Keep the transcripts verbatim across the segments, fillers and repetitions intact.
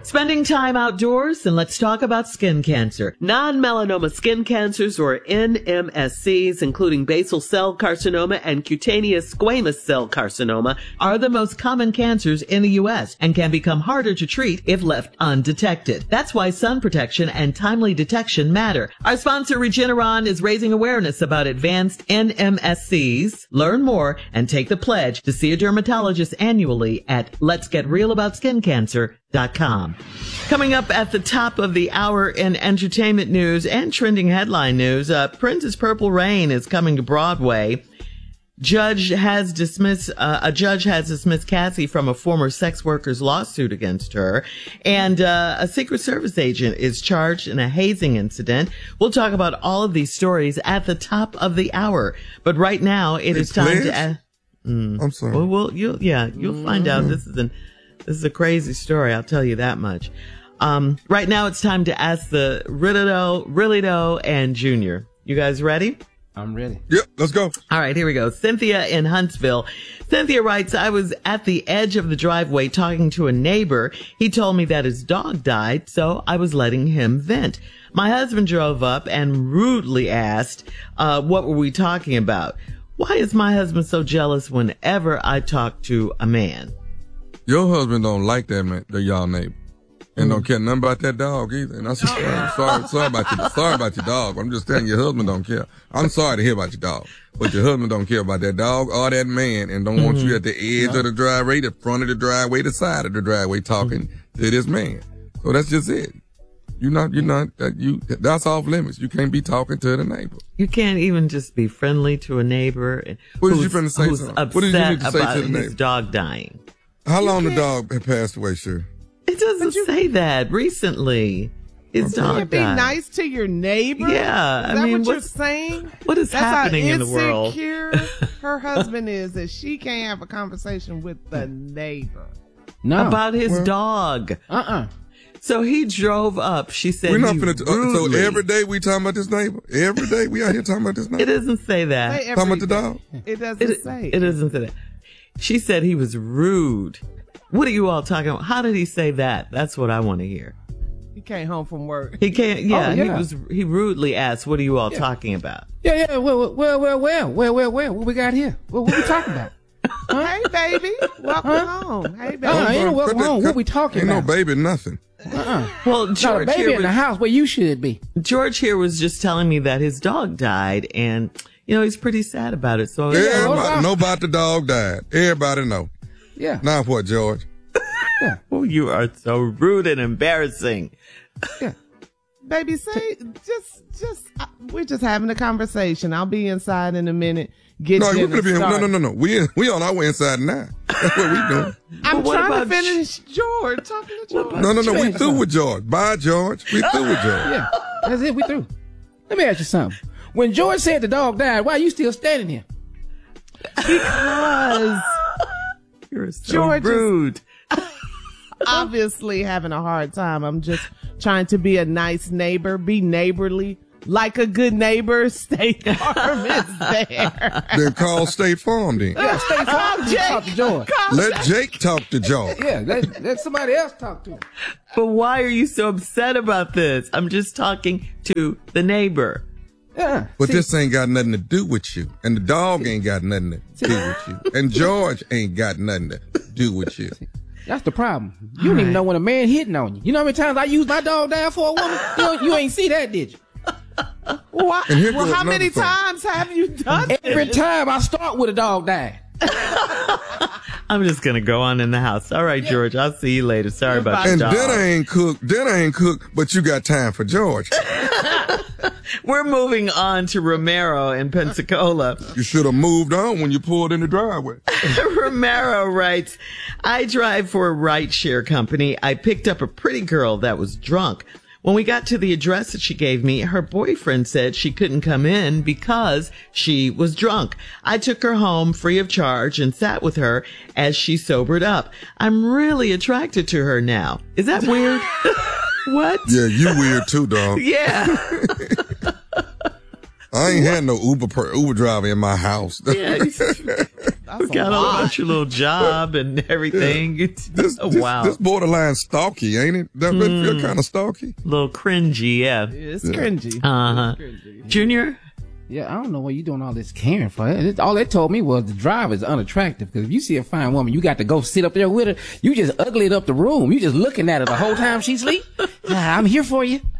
Spending time outdoors, and let's talk about skin cancer. Non-melanoma skin cancers, or N M S Cs, including basal cell carcinoma and cutaneous squamous cell carcinoma, are the most common cancers in the U S and can become harder to treat if left undetected. That's why sun protection and timely detection matter. Our sponsor, Regeneron, is raising awareness about advanced N M S Cs. Learn more and take the pledge to see a dermatologist annually at lets get real about skin cancer dot com. Coming up at the top of the hour in entertainment news and trending headline news, uh, Prince's Purple Rain is coming to Broadway. Judge has dismissed, uh, a judge has dismissed Cassie from a former sex worker's lawsuit against her. And, uh, a Secret Service agent is charged in a hazing incident. We'll talk about all of these stories at the top of the hour. But right now it hey, is time pledge? to, uh, mm, I'm sorry. Well, well you'll, yeah, you'll mm-hmm. find out. This is an, this is a crazy story. I'll tell you that much. Um, right now it's time to ask the Riddle, Rillido, and Junior. You guys ready? I'm ready. Yep, let's go. All right, here we go. Cynthia in Huntsville. Cynthia writes, I was at the edge of the driveway talking to a neighbor. He told me that his dog died, so I was letting him vent. My husband drove up and rudely asked, uh, what were we talking about? Why is my husband so jealous whenever I talk to a man? Your husband don't like that man, the y'all neighbor. And mm. don't care nothing about that dog either. And I'm sorry, sorry, sorry about your, sorry about your dog. I'm just telling you, your husband don't care. I'm sorry to hear about your dog, but your husband don't care about that dog or that man, and don't mm-hmm. want you at the edge no. of the driveway, the front of the driveway, the side of the driveway, talking mm-hmm. to this man. So that's just it. You're not, you're not, that you, that's off limits. You can't be talking to the neighbor. You can't even just be friendly to a neighbor. What did you finna say? Who's upset what did you need to say about to the neighbor? His dog dying. How long the dog had passed away, sure? It doesn't you, say that. Recently, his okay. dog died. Be nice to your neighbor. Yeah, is that I mean, what you're saying? What is That's happening how in the world? Insecure her husband is that she can't have a conversation with the neighbor. No, about his well, dog. Uh uh-uh. uh. So he drove up. She said, "We're not he finna t- uh, so every day we talking about this neighbor. Every day we out here talking about this neighbor. It doesn't say that. Say talking about the dog. It doesn't it, say. It doesn't say that. She said he was rude. What are you all talking about? How did he say that? That's what I want to hear. He came home from work. He can't. Yeah, oh, yeah. he was. He rudely asked, "What are you all yeah. talking about?" Yeah, yeah. Well, well, well, well, well, well, well. What we got here? What, what we talking about? Huh? Hey, baby. Welcome huh? home. Hey, baby. Uh, ain't no welcome home. What we talking ain't about? Ain't no baby, nothing. Uh-uh. Well, George Not a baby here in was, the house where you should be. George here was just telling me that his dog died, and you know he's pretty sad about it. So everybody know about the dog died. Everybody know. Yeah. Now what, George? Yeah. Oh, you are so rude and embarrassing. Yeah. Baby, say just, just uh, we're just having a conversation. I'll be inside in a minute. Get no, dinner we be, no, no, no, no. We we on our way inside now. That's what we doing. I'm trying to finish George. Talking to George. No, no, no. We through with George. Bye, George. We through with George. Yeah, that's it. We through. Let me ask you something. When George said the dog died, why are you still standing here? Because you're so George rude. Obviously having a hard time. I'm just trying to be a nice neighbor, be neighborly. Like a good neighbor, State Farm is there. Then call State Farm then. Yeah, State Farm. Jake, talk to George. Let Jake talk to George. Yeah, let, let somebody else talk to him. But why are you so upset about this? I'm just talking to the neighbor. Yeah. But see, this ain't got nothing to do with you. And the dog ain't got nothing to see, do with you. And George ain't got nothing to do with you. That's the problem. You don't right. even know when a man hitting on you. You know how many times I used my dog down for a woman? You know, you ain't see that, did you? Why? Well, how many thing. times have you done it? Every time I start with a dog dying. I'm just going to go on in the house. All right, George, I'll see you later. Sorry about that. And dog. dinner ain't cooked. Dinner ain't cooked, but you got time for George. We're moving on to Romero in Pensacola. You should have moved on when you pulled in the driveway. Romero writes, I drive for a rideshare company. I picked up a pretty girl that was drunk. When we got to the address that she gave me, her boyfriend said she couldn't come in because she was drunk. I took her home free of charge and sat with her as she sobered up. I'm really attracted to her now. Is that weird? What? Yeah, you weird too, dog. Yeah. I ain't what? had no Uber per, Uber driver in my house. Yeah. That's Forgot a all lot. about your little job and everything. It's, This, oh, this, wow. this borderline stalky, ain't it? That mm. feel kind of stalky. A little cringy, yeah. It's cringy. Uh-huh. Junior? Yeah, I don't know what you doing all this caring for. It, all they told me was the driver is unattractive. Because if you see a fine woman, you got to go sit up there with her. You just uglied up the room. You just looking at her the whole time she sleep. Ah, I'm here for you.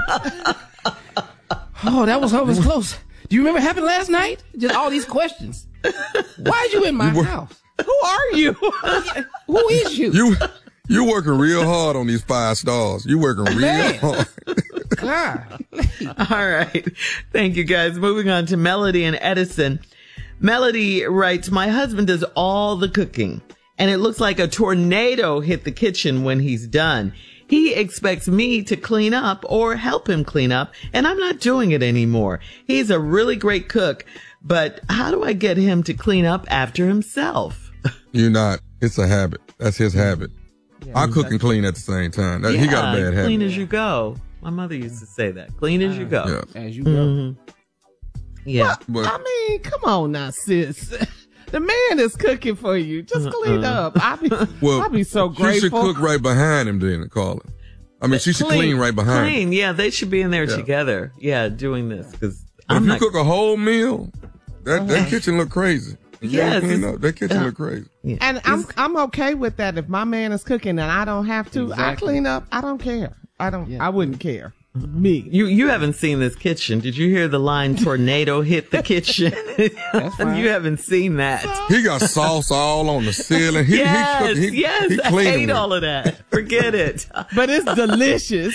Oh, that was, that was close. Do you remember what happened last night? Just all these questions. Why are you in my You were- house? Who are you? Who is you? You you working real hard on these five stars. You working real Man. hard. God. All right. Thank you, guys. Moving on to Melody and Edison. Melody writes, my husband does all the cooking, and it looks like a tornado hit the kitchen when he's done. He expects me to clean up or help him clean up, and I'm not doing it anymore. He's a really great cook, but how do I get him to clean up after himself? You're not. It's a habit. That's his habit. Yeah, I cook and clean at the same time. That, he got a bad habit. Clean as you go. My mother used to say that. Clean as you go. Yeah. As you go. Mm-hmm. Yeah. But I mean, come on now, sis. The man is cooking for you. Just clean up. I be, well, I be so she grateful. should cook right behind him, then, Carla. I mean, she should clean, right behind him. Clean. Yeah, they should be in there Yeah. together. Yeah, doing this because But I'm if you not. cook a whole meal, that, that kitchen look crazy. If you Yes, don't clean it's- up, that kitchen look crazy. Yeah. And I'm I'm okay with that. If my man is cooking and I don't have to, I Exactly. clean up. I don't care. I don't. Yeah. I wouldn't care. Me. You you haven't seen this kitchen. Did you hear the line tornado hit the kitchen? That's fine. You haven't seen that. He got sauce all on the ceiling. He, yes, he, cook, he, yes. he I cleaning hate with all of that. Forget it. But it's delicious.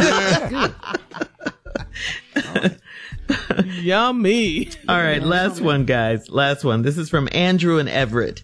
Yummy. All right, last one, guys. Last one. This is from Andrew and Everett.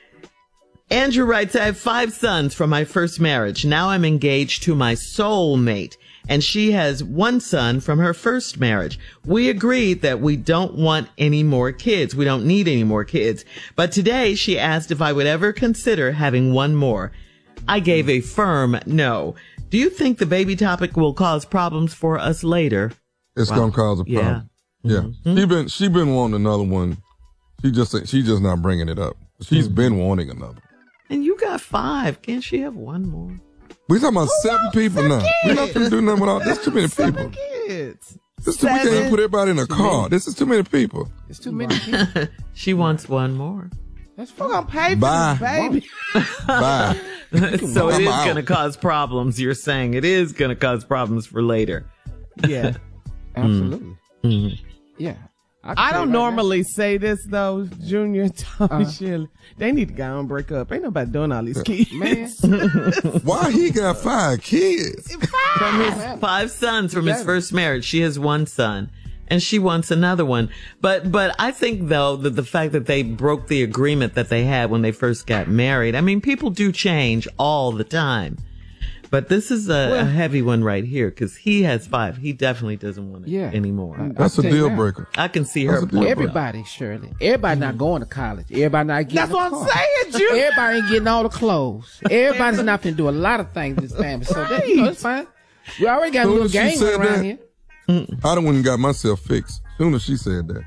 Andrew writes, I have five sons from my first marriage. Now I'm engaged to my soulmate, and she has one son from her first marriage. We agreed that we don't want any more kids. We don't need any more kids. But today she asked if I would ever consider having one more. I gave a firm no. Do you think the baby topic will cause problems for us later? It's Wow. gonna cause a Yeah. problem. Yeah, Mm-hmm. she been she been wanting another one. She just she just not bringing it up. She's Mm-hmm. been wanting another. And you got five. Can't she have one more? We talking about seven people now. We're not gonna do nothing without. There's too many people. Seven kids. This too, we can't even put everybody in a car. This is too many people. It's too many people. She wants one more. That's We're fine. gonna pay for Bye. this baby. Bye. So it I'm is out. going to cause problems. You're saying it is going to cause problems for later. Yeah. Absolutely. Mm-hmm. Yeah. can I tell you don't right normally say this though, Junior, Tommy, Uh. Shirley. They need to go and break up. Ain't nobody doing all these kids. now. Man. Why he got five kids? From his five sons from his Together. first marriage, she has one son. And she wants another one. But but I think, though, that the fact that they broke the agreement that they had when they first got married, I mean, people do change all the time. But this is a, a heavy one right here because he has five. He definitely doesn't want it Yeah. anymore. I- That's a I'll tell you deal now. breaker. I can see her That's a deal point. breaker. Everybody, Shirley. Everybody not going to college. Everybody not getting That's a what I'm car. saying, Junior. Everybody ain't getting all the clothes. Everybody's not going to do a lot of things in this family. So that, you know, it's fine. We already got a Soon little as she gang said around that- here. I done went and got myself fixed. Soon as she said that.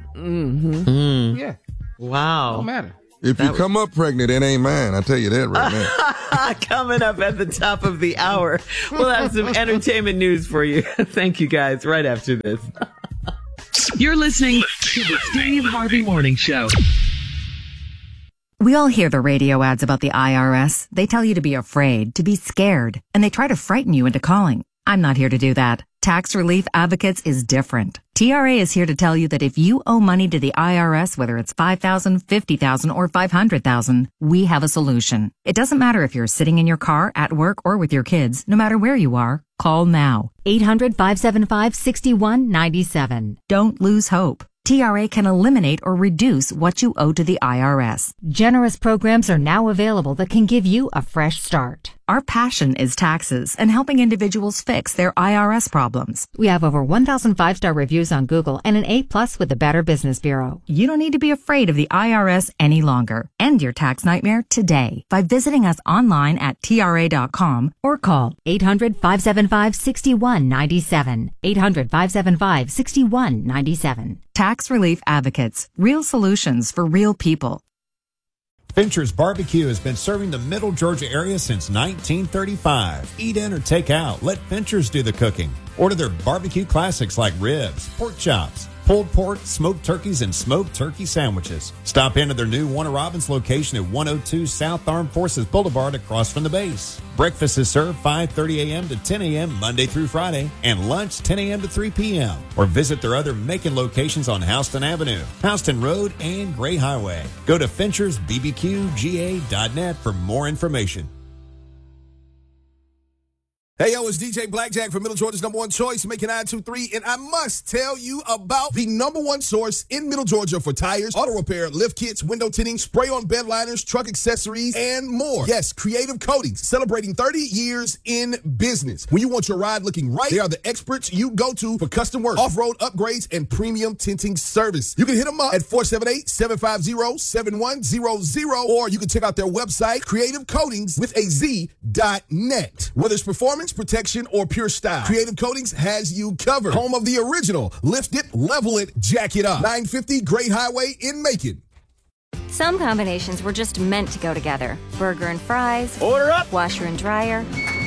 Yeah. Wow. Don't matter. If you come up pregnant, it ain't mine. I tell you that right now. Coming up at the top of the hour, we'll have some entertainment news for you. Thank you, guys, right after this. You're listening to the Steve Harvey Morning Show. We all hear the radio ads about the I R S. They tell you to be afraid, to be scared, and they try to frighten you into calling. I'm not here to do that. Tax Relief Advocates is different. T R A is here to tell you that if you owe money to the I R S, whether it's five thousand dollars, fifty thousand dollars, or five hundred thousand dollars, we have a solution. It doesn't matter if you're sitting in your car, at work, or with your kids. No matter where you are, call now. eight hundred, five seven five, six one nine seven. Don't lose hope. T R A can eliminate or reduce what you owe to the I R S. Generous programs are now available that can give you a fresh start. Our passion is taxes and helping individuals fix their I R S problems. We have over one thousand five-star reviews on Google and an A plus with the Better Business Bureau. You don't need to be afraid of the I R S any longer. End your tax nightmare today by visiting us online at T R A dot com or call eight hundred, five seven five, six one nine seven. eight hundred, five seven five, six one nine seven. Tax Relief Advocates. Real solutions for real people. Fincher's Barbecue has been serving the Middle Georgia area since nineteen thirty-five. Eat in or take out. Let Fincher's do the cooking. Order their barbecue classics like ribs, pork chops, pulled pork, smoked turkeys, and smoked turkey sandwiches. Stop into their new Warner Robins location at one oh two South Armed Forces Boulevard across from the base. Breakfast is served five thirty a.m. to ten a.m. Monday through Friday, and lunch ten a.m. to three p.m. Or visit their other Macon locations on Houston Avenue, Houston Road, and Gray Highway. Go to Finchers B B Q G A dot net for more information. Hey, yo, it's D J Blackjack from Middle Georgia's number one choice, Macon nine two three, and I must tell you about the number one source in Middle Georgia for tires, auto repair, lift kits, window tinting, spray-on bed liners, truck accessories, and more. Yes, Creative Coatings, celebrating thirty years in business. When you want your ride looking right, they are the experts you go to for custom work, off-road upgrades, and premium tinting service. You can hit them up at four seven eight, seven five zero, seven one zero zero, or you can check out their website, creative coatings with a Z dot net. Whether it's performance, protection, or pure style, Creative Coatings has you covered. Home of the original Lift It, Level It, Jack It Up. nine fifty Gray Highway in Macon. Some combinations were just meant to go together. Burger and fries. Order up. Washer and dryer.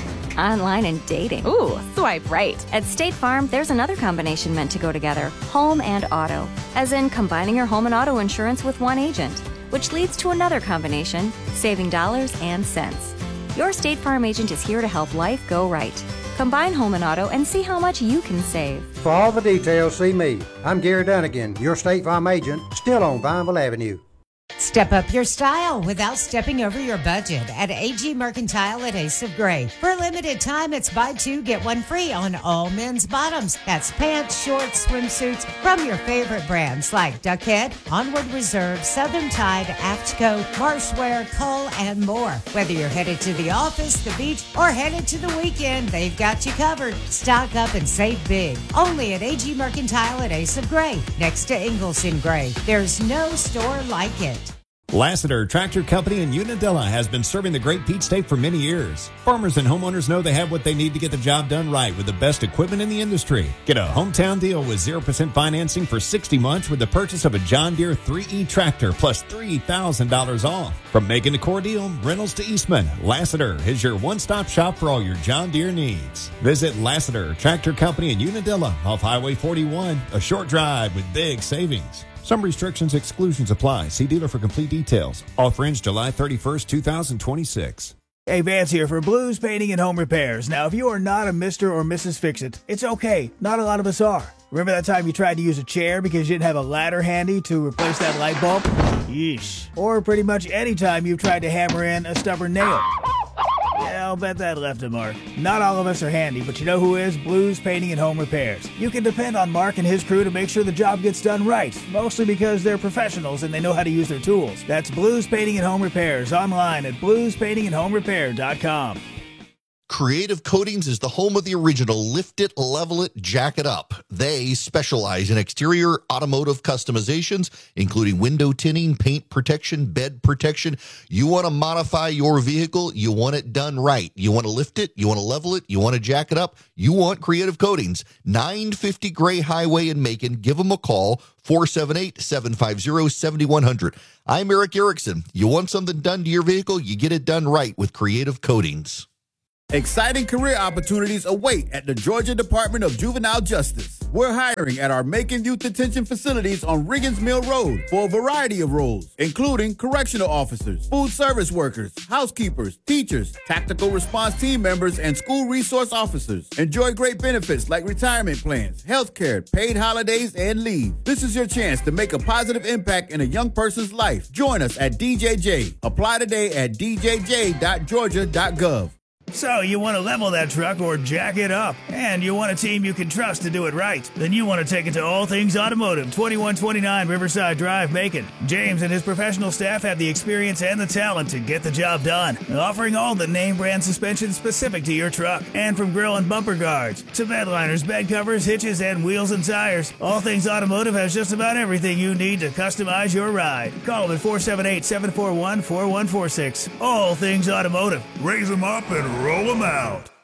Online and dating. Ooh, swipe right. At State Farm, there's another combination meant to go together. Home and auto. As in combining your home and auto insurance with one agent. Which leads to another combination, saving dollars and cents. Your State Farm agent is here to help life go right. Combine home and auto and see how much you can save. For all the details, see me. I'm Gary Dunnigan, your State Farm agent, still on Vineville Avenue. Step up your style without stepping over your budget at A G Mercantile at Ace of Gray. For a limited time, it's buy two, get one free on all men's bottoms. That's pants, shorts, swimsuits from your favorite brands like Duckhead, Onward Reserve, Southern Tide, Aftco, Marshwear, Cull, and more. Whether you're headed to the office, the beach, or headed to the weekend, they've got you covered. Stock up and save big. Only at A G Mercantile at Ace of Gray, next to Ingalls in Gray. There's no store like it. Lassiter Tractor Company in Unadilla has been serving the Great Peach State for many years. Farmers and homeowners know they have what they need to get the job done right with the best equipment in the industry. Get a hometown deal with zero percent financing for sixty months with the purchase of a John Deere three E tractor plus three thousand dollars off. From Macon to Cordeal, Reynolds to Eastman, Lassiter is your one-stop shop for all your John Deere needs. Visit Lassiter Tractor Company in Unadilla off Highway forty-one, a short drive with big savings. Some restrictions, exclusions apply. See dealer for complete details. Offer ends July thirty-first, two thousand twenty-six. Hey, Vance here for Blues Painting and Home Repairs. Now, if you are not a Mister or Missus Fix-It, it's okay. Not a lot of us are. Remember that time you tried to use a chair because you didn't have a ladder handy to replace that light bulb? Yeesh. Or pretty much any time you've tried to hammer in a stubborn nail. Yeah, I'll bet that left a mark. Not all of us are handy, but you know who is? Blues Painting and Home Repairs. You can depend on Mark and his crew to make sure the job gets done right, mostly because they're professionals and they know how to use their tools. That's Blues Painting and Home Repairs, online at blues painting and home repair dot com. Creative Coatings is the home of the original Lift It, Level It, Jack It Up. They specialize in exterior automotive customizations, including window tinting, paint protection, bed protection. You want to modify your vehicle, you want it done right. You want to lift it, you want to level it, you want to jack it up, you want Creative Coatings. nine fifty Gray Highway in Macon. Give them a call, four seven eight, seven five zero, seven one zero zero. I'm Eric Erickson. You want something done to your vehicle, you get it done right with Creative Coatings. Exciting career opportunities await at the Georgia Department of Juvenile Justice. We're hiring at our Macon Youth Detention facilities on Riggins Mill Road for a variety of roles, including correctional officers, food service workers, housekeepers, teachers, tactical response team members, and school resource officers. Enjoy great benefits like retirement plans, health care, paid holidays, and leave. This is your chance to make a positive impact in a young person's life. Join us at D J J. Apply today at d j j dot georgia dot gov. So you want to level that truck or jack it up, and you want a team you can trust to do it right. Then you want to take it to All Things Automotive, twenty-one twenty-nine Riverside Drive, Macon. James and his professional staff have the experience and the talent to get the job done, offering all the name brand suspension specific to your truck. And from grill and bumper guards to bed liners, bed covers, hitches, and wheels and tires, All Things Automotive has just about everything you need to customize your ride. Call them at four seven eight, seven four one, four one four six. All Things Automotive. Raise them up and roll them out.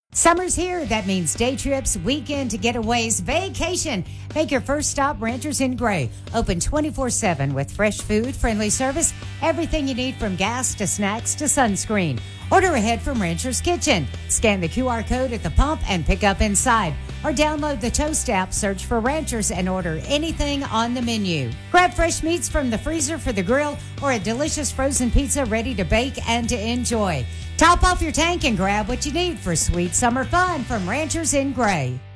Summer's here. That means day trips, weekend getaways, vacation. Make your first stop Ranchers in Gray. Open twenty-four seven with fresh food, friendly service, everything you need from gas to snacks to sunscreen. Order ahead from Rancher's Kitchen. Scan the Q R code at the pump and pick up inside. Or download the Toast app, search for Ranchers, and order anything on the menu. Grab fresh meats from the freezer for the grill or a delicious frozen pizza ready to bake and to enjoy. Top off your tank and grab what you need for sweet summer fun from Ranchers in Gray.